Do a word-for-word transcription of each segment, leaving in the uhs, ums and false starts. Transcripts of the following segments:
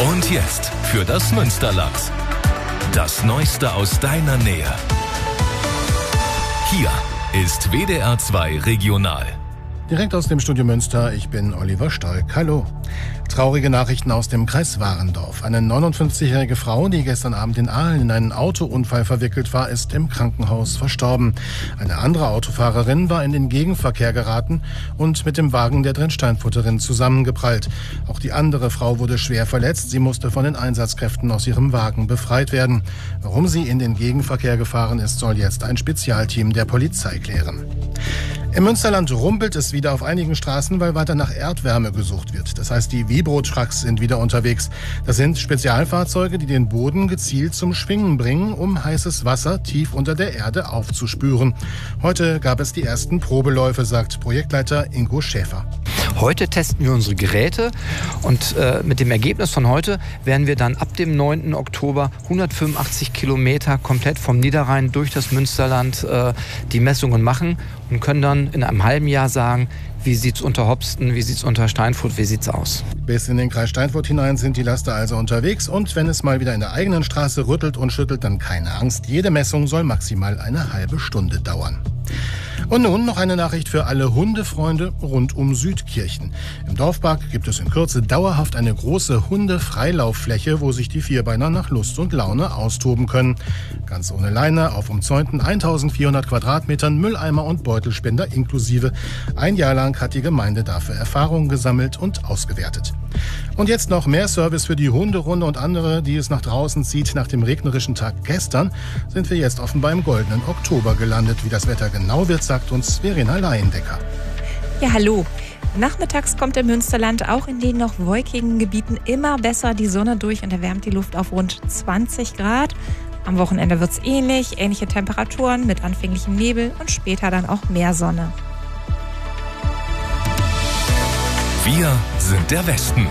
Und jetzt für das Münsterland. Das Neueste aus deiner Nähe. Hier ist W D R zwei Regional. Direkt aus dem Studio Münster, ich bin Oliver Stolk. Hallo. Traurige Nachrichten aus dem Kreis Warendorf. Eine neunundfünfzigjährige Frau, die gestern Abend in Aalen in einen Autounfall verwickelt war, ist im Krankenhaus verstorben. Eine andere Autofahrerin war in den Gegenverkehr geraten und mit dem Wagen der Drinsteinfutterin zusammengeprallt. Auch die andere Frau wurde schwer verletzt. Sie musste von den Einsatzkräften aus ihrem Wagen befreit werden. Warum sie in den Gegenverkehr gefahren ist, soll jetzt ein Spezialteam der Polizei klären. Im Münsterland rumpelt es wieder auf einigen Straßen, weil weiter nach Erdwärme gesucht wird. Das heißt, die Vibro-Trucks sind wieder unterwegs. Das sind Spezialfahrzeuge, die den Boden gezielt zum Schwingen bringen, um heißes Wasser tief unter der Erde aufzuspüren. Heute gab es die ersten Probeläufe, sagt Projektleiter Ingo Schäfer. Heute testen wir unsere Geräte und äh, mit dem Ergebnis von heute werden wir dann ab dem neunten Oktober hundertfünfundachtzig Kilometer komplett vom Niederrhein durch das Münsterland äh, die Messungen machen und können dann in einem halben Jahr sagen, wie sieht's unter Hopsten, wie sieht's unter Steinfurt, wie sieht's aus. Bis in den Kreis Steinfurt hinein sind die Laster also unterwegs und wenn es mal wieder in der eigenen Straße rüttelt und schüttelt, dann keine Angst. Jede Messung soll maximal eine halbe Stunde dauern. Und nun noch eine Nachricht für alle Hundefreunde rund um Südkirchen. Im Dorfpark gibt es in Kürze dauerhaft eine große Hunde-Freilauffläche, wo sich die Vierbeiner nach Lust und Laune austoben können. Ganz ohne Leine, auf umzäunten eintausendvierhundert Quadratmetern, Mülleimer und Beutelspender inklusive. Ein Jahr lang hat die Gemeinde dafür Erfahrungen gesammelt und ausgewertet. Und jetzt noch mehr Service für die Hunderunde und andere, die es nach draußen zieht. Nach dem regnerischen Tag gestern sind wir jetzt offenbar im goldenen Oktober gelandet. Wie das Wetter genau wird, sagt uns Verena Laiendecker. Ja, hallo. Nachmittags kommt im Münsterland auch in den noch wolkigen Gebieten immer besser die Sonne durch und erwärmt die Luft auf rund zwanzig Grad. Am Wochenende wird es ähnlich, ähnliche Temperaturen mit anfänglichem Nebel und später dann auch mehr Sonne. Wir sind der Westen.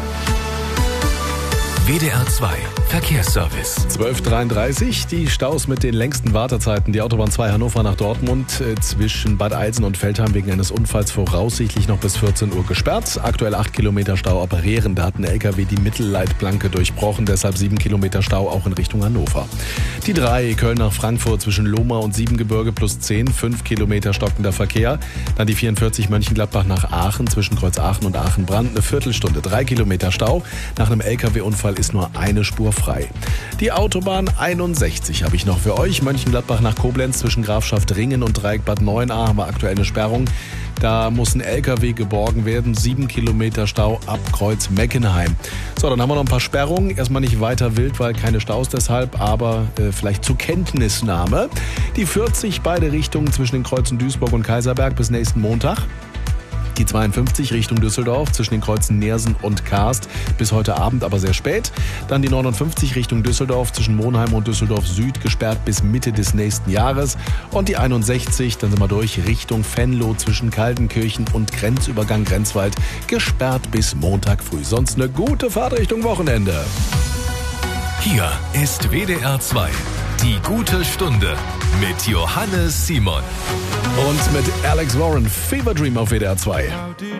W D R zwei Verkehrsservice. zwölf Uhr dreiunddreißig, die Staus mit den längsten Wartezeiten. Die Autobahn zwei Hannover nach Dortmund äh, zwischen Bad Eilsen und Veltheim wegen eines Unfalls voraussichtlich noch bis vierzehn Uhr gesperrt. Aktuell acht Kilometer Stau operieren. Da hat ein L K W die Mittelleitplanke durchbrochen, deshalb sieben Kilometer Stau auch in Richtung Hannover. Die drei Köln nach Frankfurt zwischen Lohmar und Siebengebirge plus zehn, fünf Kilometer stockender Verkehr. Dann die vierundvierzig Mönchengladbach nach Aachen zwischen Kreuz Aachen und Aachen-Brand, eine Viertelstunde, drei Kilometer Stau. Nach einem L K W-Unfall ist nur eine Spur frei. Die Autobahn einundsechzig habe ich noch für euch. Mönchengladbach nach Koblenz zwischen Grafschaft Ringen und Dreieck Bad Neuenahr haben wir aktuell eine Sperrung. Da muss ein L K W geborgen werden. Sieben Kilometer Stau ab Kreuz Meckenheim. So, dann haben wir noch ein paar Sperrungen. Erstmal nicht weiter wild, weil keine Staus deshalb, aber äh, vielleicht zur Kenntnisnahme. Die vierzig, beide Richtungen zwischen den Kreuzen Duisburg und Kaiserberg bis nächsten Montag. Die zweiundfünfzig Richtung Düsseldorf zwischen den Kreuzen Neersen und Karst bis heute Abend, aber sehr spät. Dann die neunundfünfzig Richtung Düsseldorf zwischen Monheim und Düsseldorf Süd gesperrt bis Mitte des nächsten Jahres. Und die einundsechzig, dann sind wir durch, Richtung Venlo zwischen Kaltenkirchen und Grenzübergang Grenzwald gesperrt bis Montag früh. Sonst eine gute Fahrt Richtung Wochenende. Hier ist W D R zwei. Die gute Stunde mit Johannes Simon. Und mit Alex Warren, Fever Dream auf W D R zwei.